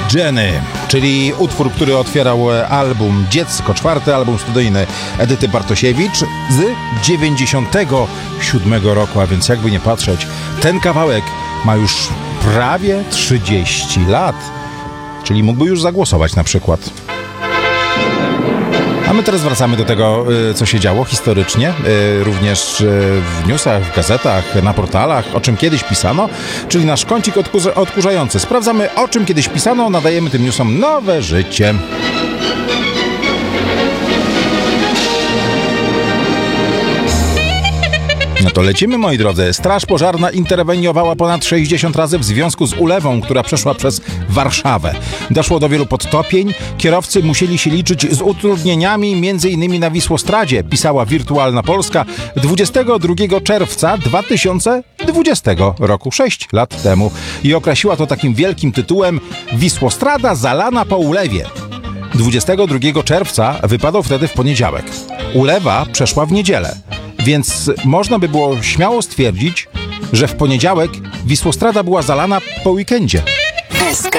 Jenny, czyli utwór, który otwierał album Dziecko, 4. album studyjny Edyty Bartosiewicz z 97 roku, a więc jakby nie patrzeć, ten kawałek ma już prawie 30 lat, czyli mógłby już zagłosować na przykład. A my teraz wracamy do tego, co się działo historycznie, również w newsach, w gazetach, na portalach, o czym kiedyś pisano, czyli nasz kącik odkurzający. Sprawdzamy, o czym kiedyś pisano, nadajemy tym newsom nowe życie. No to lecimy, moi drodzy. Straż pożarna interweniowała ponad 60 razy w związku z ulewą, która przeszła przez Warszawę. Doszło do wielu podtopień. Kierowcy musieli się liczyć z utrudnieniami, m.in. na Wisłostradzie, pisała Wirtualna Polska 22 czerwca 2020 roku, 6 lat temu. I określiła to takim wielkim tytułem Wisłostrada zalana po ulewie. 22 czerwca wypadał wtedy w poniedziałek. Ulewa przeszła w niedzielę. Więc można by było śmiało stwierdzić, że w poniedziałek Wisłostrada była zalana po weekendzie. SK